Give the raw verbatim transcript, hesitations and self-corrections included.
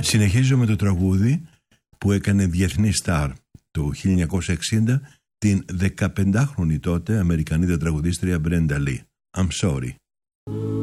Συνεχίζω με το τραγούδι που έκανε διεθνή στάρ το χίλια εννιακόσια εξήντα την δεκαπεντάχρονη τότε Αμερικανίδα τραγουδίστρια Brenda Lee. I'm sorry.